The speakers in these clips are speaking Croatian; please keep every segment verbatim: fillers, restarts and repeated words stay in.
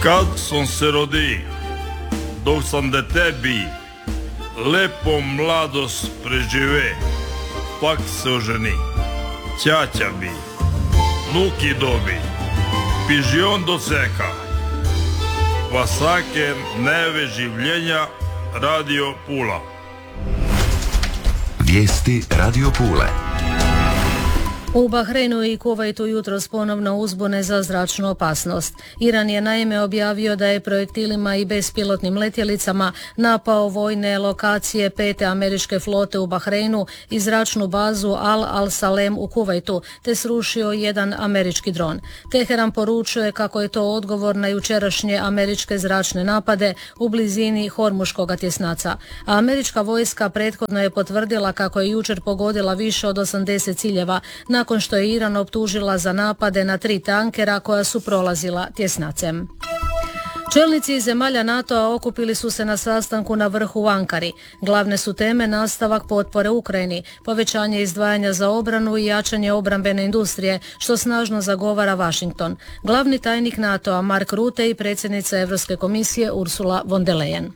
Kad sam se rodi, dok sam dete bi, lepo mladost prežive, pak se oženi, ćaća bi, nuki dobi, pižion doseka, pa svake neve življenja Radio Pula. Vijesti Radio Pule. U Bahreinu i Kuvajtu jutros ponovno uzbune za zračnu opasnost. Iran je naime objavio da je projektilima i bespilotnim letjelicama napao vojne lokacije pete američke flote u Bahreinu i zračnu bazu Al Al-Salem u Kuvajtu, te srušio jedan američki dron. Teheran poručuje kako je to odgovor na jučerašnje američke zračne napade u blizini Hormuškog tjesnaca. A američka vojska prethodno je potvrdila kako je jučer pogodila više od osamdeset ciljeva, na nakon što je Iran optužila za napade na tri tankera koja su prolazila tjesnacem. Čelnici zemalja NATO-a okupili su se na sastanku na vrhu u Ankari. Glavne su teme nastavak potpore Ukrajini, povećanje izdvajanja za obranu i jačanje obrambene industrije, što snažno zagovara Washington. Glavni tajnik NATO-a Mark Rutte i predsjednica Europske komisije Ursula von der Leyen.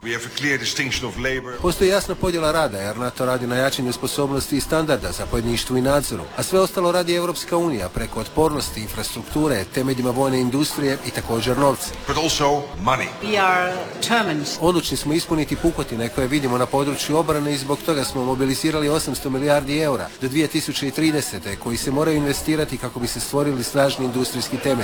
Postoji jasna podjela rada, jer NATO radi na jačanju sposobnosti i standarda, zapovjedništvu i nadzoru, a sve ostalo radi Europska unija preko otpornosti, infrastrukture, temeljima vojne industrije i također novca. Odlučni smo ispuniti pukotine koje vidimo na području obrane i zbog toga smo mobilizirali osamsto milijardi eura do dvije tisuće tridesete koji se moraju investirati kako bi se stvorili snažni industrijski temelj.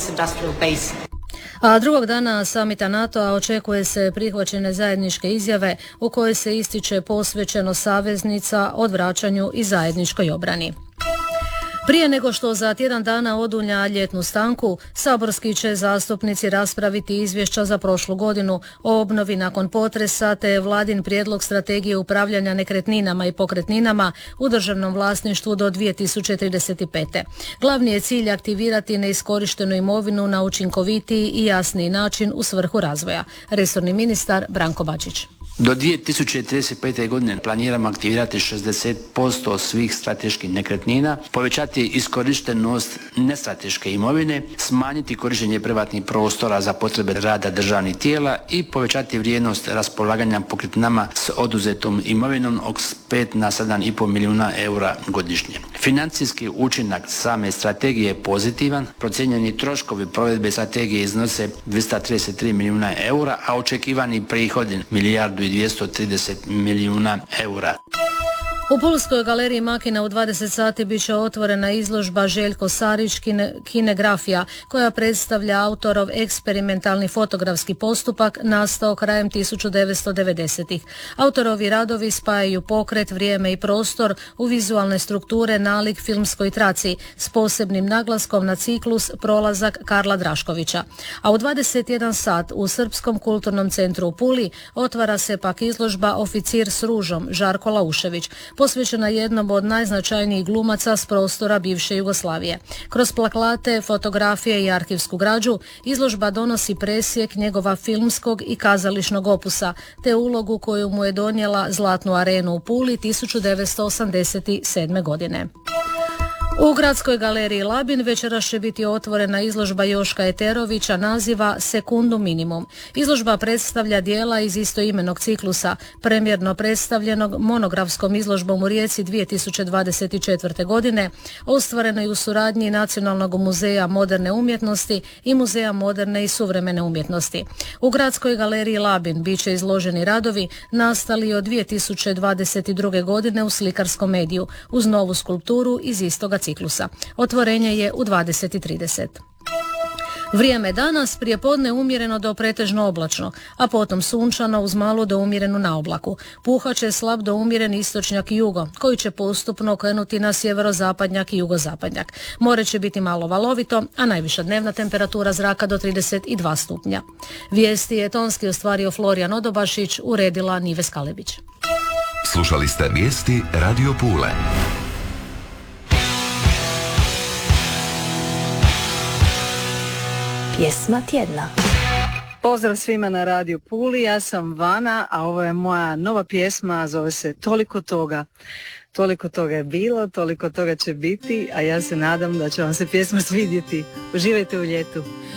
A drugog dana samita NATO-a očekuje se prihvaćene zajedničke izjave u kojoj se ističe posvećeno saveznica odvraćanju i zajedničkoj obrani. Prije nego što za tjedan dana odulja ljetnu stanku, saborski će zastupnici raspraviti izvješća za prošlu godinu o obnovi nakon potresa te vladin prijedlog strategije upravljanja nekretninama i pokretninama u državnom vlasništvu do dvije tisuće trideset pete. Glavni je cilj aktivirati neiskorištenu imovinu na učinkovitiji i jasniji način u svrhu razvoja. Resorni ministar Branko Bačić. Do dvije tisuće trideset pete. godine planiramo aktivirati šezdeset posto svih strateških nekretnina, povećati iskorištenost nestrateške imovine, smanjiti korištenje privatnih prostora za potrebe rada državnih tijela i povećati vrijednost raspolaganja pokretninama s oduzetom imovinom od pet na sedam i pol milijuna eura godišnje. Financijski učinak same strategije je pozitivan, procijenjeni troškovi provedbe strategije iznose dvjesto trideset tri milijuna eura, a očekivani prihodi milijardu i dvjesto trideset milijuna eura. U Pulskoj galeriji Makina u dvadeset sati bit će otvorena izložba Željko Sarić kine, Kinegrafija, koja predstavlja autorov eksperimentalni fotografski postupak nastao krajem tisuću devetsto devedesetih. Autorovi radovi spajaju pokret, vrijeme i prostor u vizualne strukture nalik filmskoj traci s posebnim naglaskom na ciklus Prolazak Karla Draškovića. A u dvadeset jedan sat u Srpskom kulturnom centru u Puli otvara se pak izložba Oficir s ružom Žarko Laušević, posvećena jednom od najznačajnijih glumaca s prostora bivše Jugoslavije. Kroz plakate, fotografije i arhivsku građu izložba donosi presjek njegova filmskog i kazališnog opusa, te ulogu koju mu je donijela Zlatnu arenu u Puli tisuću devetsto osamdeset sedme. godine. U Gradskoj galeriji Labin večeras će biti otvorena izložba Joška Eterovića naziva Sekundu minimum. Izložba predstavlja dijela iz istoimenog ciklusa, premjerno predstavljenog monografskom izložbom u Rijeci dvije tisuće dvadeset četvrte. godine, ostvarenoj u suradnji Nacionalnog muzeja moderne umjetnosti i Muzeja moderne i suvremene umjetnosti. U Gradskoj galeriji Labin bit će izloženi radovi nastali od dvije tisuće dvadeset druge. godine u slikarskom mediju, uz novu skulpturu iz istoga ciklusa. Otvorenje je u dvadeset i trideset. Vrijeme danas prijepodne umjereno do pretežno oblačno, a potom sunčano uz malu do umjerenu naoblaku. Puhaće slab do umjeren istočnjak i jugo, koji će postupno krenuti na sjeverozapadnjak i jugozapadnjak. More će biti malo valovito, a najviša dnevna temperatura zraka do trideset dva stupnja. Vijesti je tonski ostvario Florijan Odobašić, uredila Nives Kalebić. Slušali ste vijesti Radio Pule. Pjesma tjedna. Pozdrav svima na Radio Puli, ja sam Vana, a ovo je moja nova pjesma, zove se Toliko toga. Toliko toga je bilo, toliko toga će biti, a ja se nadam da će vam se pjesma svidjeti. Uživajte u ljetu.